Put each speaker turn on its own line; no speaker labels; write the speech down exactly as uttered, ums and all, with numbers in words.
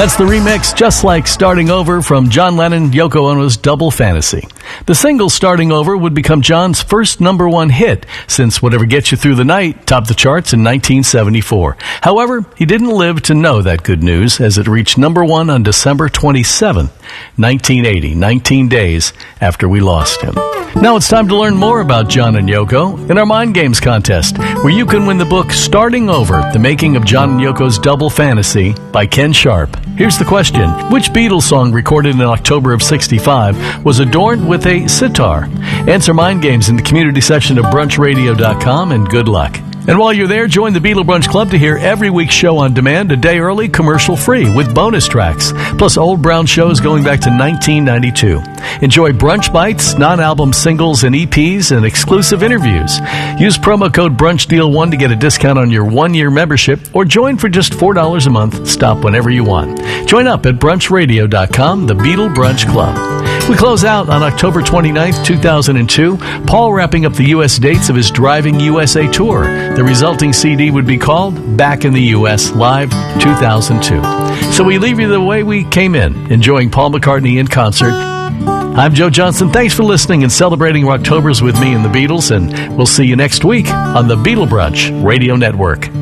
That's the remix, Just Like Starting Over, from John Lennon, Yoko Ono's Double Fantasy. The single Starting Over would become John's first number one hit, since Whatever Gets You Through the Night topped the charts in nineteen seventy-four. However, he didn't live to know that good news, as it reached number one on December twenty-seventh, nineteen eighty, nineteen days after we lost him. Now it's time to learn more about John and Yoko in our Mind Games contest, where you can win the book Starting Over, The Making of John and Yoko's Double Fantasy by Ken Sharp. Here's the question. Which Beatles song recorded in October of sixty-five was adorned with a sitar? Answer Mind Games in the community section of brunch radio dot com, and good luck. And while you're there, join the Beatle Brunch Club to hear every week's show on demand a day early, commercial-free, with bonus tracks, plus old brown shows going back to nineteen ninety-two. Enjoy brunch bites, non-album singles and E Ps, and exclusive interviews. Use promo code brunch deal one to get a discount on your one-year membership, or join for just four dollars a month. Stop whenever you want. Join up at brunch radio dot com, the Beatle Brunch Club. We close out on October twenty-ninth, two thousand two, Paul wrapping up the U S dates of his Driving U S A tour. The resulting C D would be called Back in the U S Live two thousand two. So we leave you the way we came in, enjoying Paul McCartney in concert. I'm Joe Johnson. Thanks for listening and celebrating Octobers with me and the Beatles, and we'll see you next week on the Beatle Brunch Radio Network.